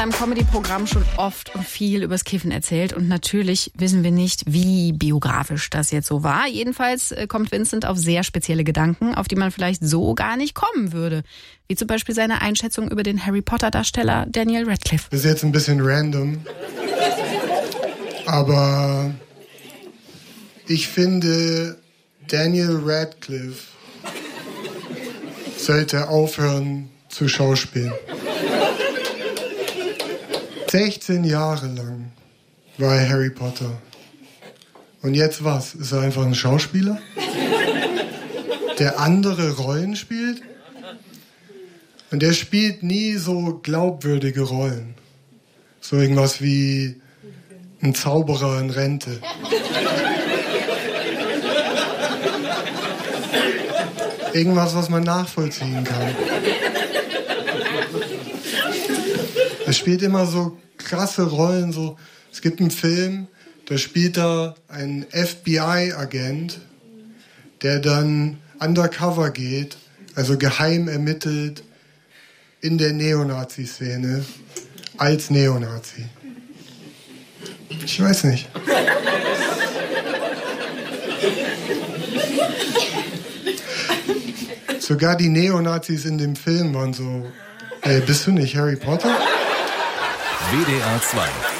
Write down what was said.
Im Comedy-Programm schon oft und viel übers Kiffen erzählt und natürlich wissen wir nicht, wie biografisch das jetzt so war. Jedenfalls kommt Vincent auf sehr spezielle Gedanken, auf die man vielleicht so gar nicht kommen würde. Wie zum Beispiel seine Einschätzung über den Harry-Potter-Darsteller Daniel Radcliffe. Das ist jetzt ein bisschen random, aber ich finde, Daniel Radcliffe sollte aufhören zu schauspielen. 16 Jahre lang war er Harry Potter. Und jetzt was? Ist er einfach ein Schauspieler, der andere Rollen spielt? Und der spielt nie so glaubwürdige Rollen. So irgendwas wie ein Zauberer in Rente. Irgendwas, was man nachvollziehen kann. Er spielt immer so krasse Rollen. So. Es gibt einen Film, da spielt er einen FBI-Agent, der dann undercover geht, also geheim ermittelt in der Neonazi-Szene als Neonazi. Ich weiß nicht. Sogar die Neonazis in dem Film waren so, ey, bist du nicht Harry Potter? WDR 2